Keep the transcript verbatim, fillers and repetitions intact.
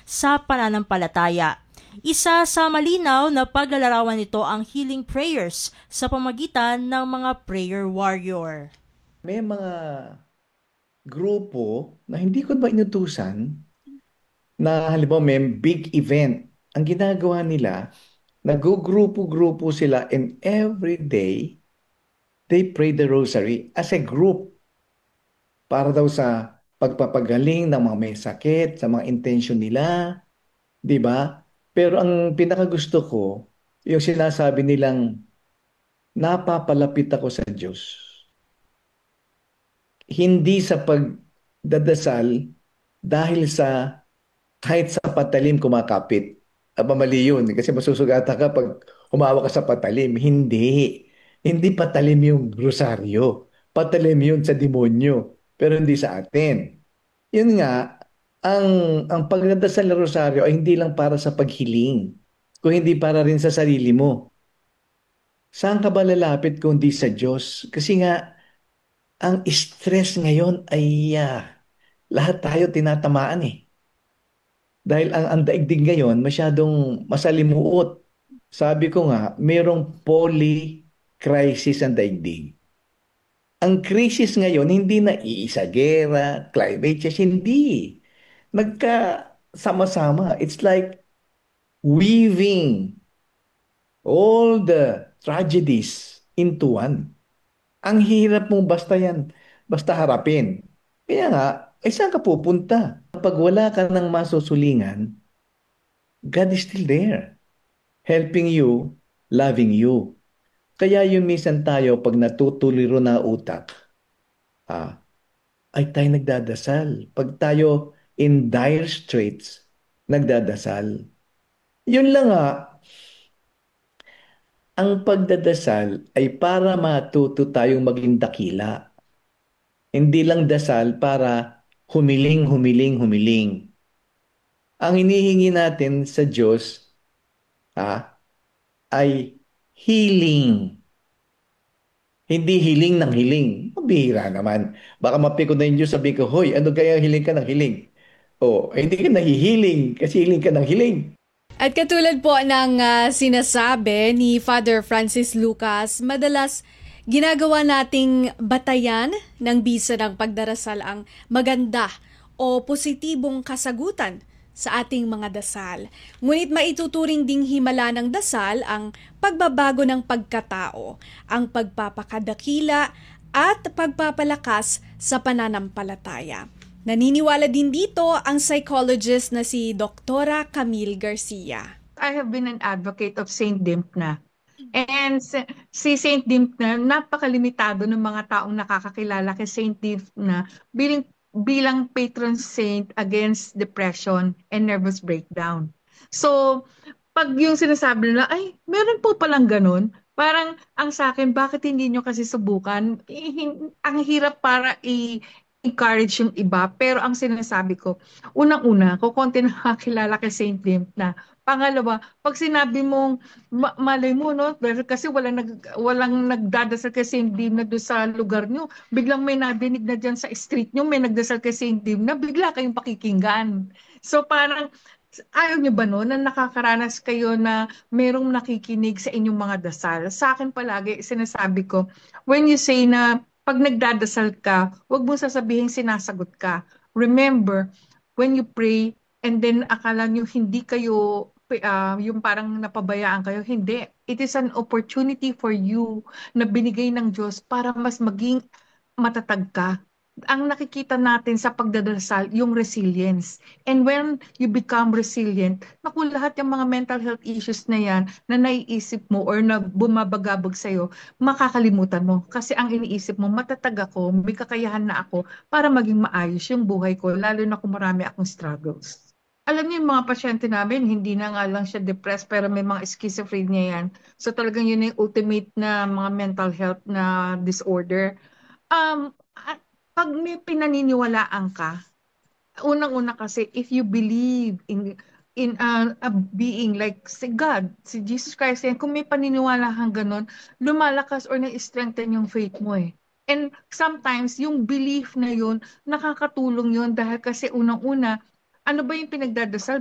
sa pananampalataya. Isa sa malinaw na paglalarawan nito ang healing prayers sa pamagitan ng mga prayer warrior. May mga grupo na hindi ko ba inutusan na halimbawa may big event. Ang ginagawa nila, nag-grupo-grupo sila and every day they pray the rosary as a group para daw sa pagpapagaling ng mga may sakit, sa mga intention nila, di ba? Pero ang pinakagusto ko, yung sinasabi nilang napapalapit ako sa Diyos. Hindi sa pagdadasal dahil sa kahit sa patalim kumakapit. Aba mali yun kasi masusugatan ka pag humawa ka sa patalim. Hindi. Hindi patalim yung rosaryo. Patalim yun sa demonyo. Pero hindi sa atin. Yun nga, ang, ang pagdadasal ng rosaryo ay hindi lang para sa paghiling, kung hindi para rin sa sarili mo. Saan ka ba lalapit kung di sa Diyos? Kasi nga, ang stress ngayon ay ah, lahat tayo tinatamaan eh. Dahil ang, ang daigdig ngayon masyadong masalimuot. Sabi ko nga, mayroong poly-crisis ang daigdig. Ang krisis ngayon, hindi na iisa gera, climate change, hindi. Nagka-sama-sama. It's like weaving all the tragedies into one. Ang hirap mong basta yan, basta harapin. Kaya nga, eh saan ka pupunta? Kapag wala ka ng masusulingan, God is still there, helping you, loving you. Kaya yung minsan tayo, pag natutuliro na utak, ah, ay tayo nagdadasal. Pag tayo in dire straits, nagdadasal. Yun lang nga, ang pagdadasal ay para matuto tayong maging dakila. Hindi lang dasal para humiling, humiling, humiling. Ang hinihingi natin sa Diyos ah, ay healing. Hindi hiling ng hiling. Mabihira naman. Baka mapikon na yung Diyos, sabi ko, hoy, ano kaya hiling ka ng hiling? O, eh, hindi ka nahihiling kasi hiling ka ng hiling. At katulad po ng ah, sinasabi ni Father Francis Lucas, madalas ginagawa nating batayan ng bisa ng pagdarasal ang maganda o positibong kasagutan sa ating mga dasal. Ngunit maituturing ding himala ng dasal ang pagbabago ng pagkatao, ang pagpapakadakila at pagpapalakas sa pananampalataya. Naniniwala din dito ang psychologist na si Doktora Camille Garcia. I have been an advocate of Saint Dimpna. And si si Saint Dimpna, napakalimitado ng mga taong nakakakilala kay Saint Dimpna bilang, bilang patron saint against depression and nervous breakdown. So, pag yung sinasabi nila, ay, meron po palang ganun, parang ang sa akin, bakit hindi nyo kasi subukan? Eh, hin- ang hirap para i- encourage yung iba. Pero ang sinasabi ko, unang-una, kung konti nakakilala kay Saint Dimpna. Pangalawa, pag sinabi mong ma- malay mo, no? Dahil kasi walang, nag, walang nagdadasal kay Saint Dimna doon sa lugar nyo. Biglang may nadinig na dyan sa street nyo, may nagdasal kay Saint Dimna, bigla kayong pakikinggan. So parang, ayaw nyo ba no, na nakakaranas kayo na merong nakikinig sa inyong mga dasal? Sa akin palagi, sinasabi ko, when you say na pag nagdadasal ka, huwag mo sasabihin sinasagot ka. Remember, when you pray, and then akala nyo hindi kayo uh, yung parang napabayaan kayo. Hindi. It is an opportunity for you na binigay ng Diyos para mas maging matatag ka. Ang nakikita natin sa pagdadasal, yung resilience. And when you become resilient, naku, lahat yung mga mental health issues na yan na naiisip mo or na bumabagabag sa'yo, makakalimutan mo. Kasi ang iniisip mo, matatag ako, may kakayahan na ako para maging maayos yung buhay ko, lalo na kung marami akong struggles. Alam niyo yung mga pasyente namin, hindi na nga lang siya depressed pero may mga schizophrenia yan. So talagang yun yung ultimate na mga mental health na disorder. Um, at pag may pinaniniwalaan ka, unang-una kasi if you believe in in uh, a being like si God, si Jesus Christ, yan, kung may paniniwala kang ganun, lumalakas or na-strengthen yung faith mo eh. And sometimes, yung belief na yun, nakakatulong yun dahil kasi unang-una, ano ba yung pinagdadasal?